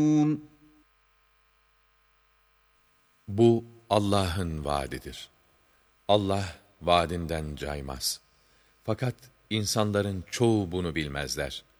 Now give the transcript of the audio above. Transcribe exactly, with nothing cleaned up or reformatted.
Bu Allah'ın vaadidir. Allah vaadinden caymaz. Fakat insanların çoğu bunu bilmezler.